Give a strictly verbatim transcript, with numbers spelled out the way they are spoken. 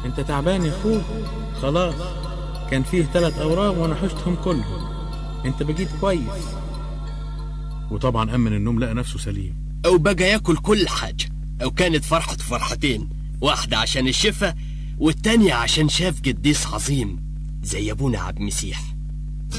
انت تعبان يا اخوي؟ خلاص، كان فيه ثلاث اوراق وانا حشتهم كلهم، انت بقيت كويس. وطبعا امن النوم لقى نفسه سليم، او بقى ياكل كل حاجة. او كانت فرحته فرحتين، واحدة عشان الشفا والتانية عشان شاف قديس عظيم زي ابونا عبد المسيح.